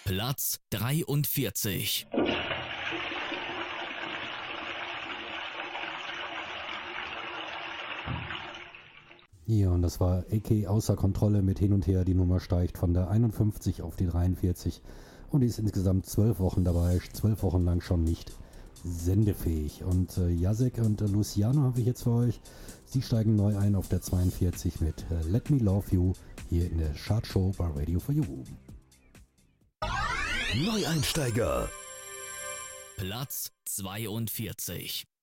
Platz 43. Ja, und das war AK außer Kontrolle mit hin und her. Die Nummer steigt von der 51 auf die 43 und ist insgesamt 12 Wochen dabei, 12 Wochen lang schon nicht sendefähig. Und Jacek und Luciano habe ich jetzt für euch. Sie steigen neu ein auf der 42 mit Let Me Love You hier in der Chartshow bei Radio for You. Neueinsteiger. Platz 42.